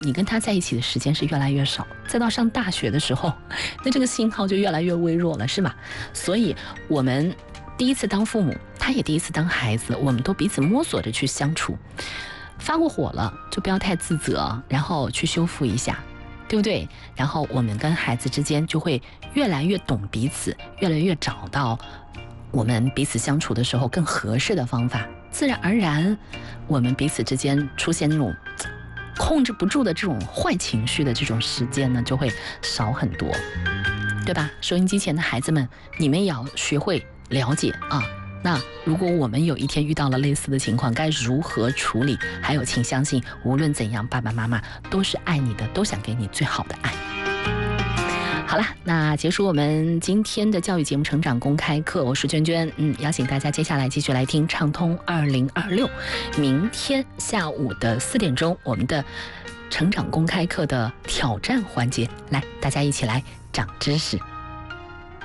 你跟他在一起的时间是越来越少，再到上大学的时候，那这个信号就越来越微弱了，是吧？所以我们第一次当父母，他也第一次当孩子，我们都彼此摸索着去相处。发过火了就不要太自责，然后去修复一下，对不对？然后我们跟孩子之间就会越来越懂彼此，越来越找到我们彼此相处的时候更合适的方法，自然而然我们彼此之间出现那种控制不住的这种坏情绪的这种时间呢，就会少很多，对吧？收音机前的孩子们，你们也要学会了解啊。那如果我们有一天遇到了类似的情况，该如何处理？还有，请相信，无论怎样，爸爸妈妈都是爱你的，都想给你最好的爱。好了，那结束我们今天的教育节目《成长公开课》，我是娟娟，邀请大家接下来继续来听畅通2026，明天下午的4点钟，我们的成长公开课的挑战环节，来，大家一起来长知识。